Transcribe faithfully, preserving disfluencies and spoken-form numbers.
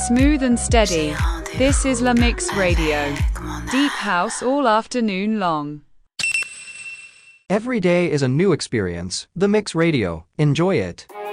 Smooth and steady. This is La Mix Radio. Deep house all afternoon long. Every day is a new experience. The Mix Radio. Enjoy it.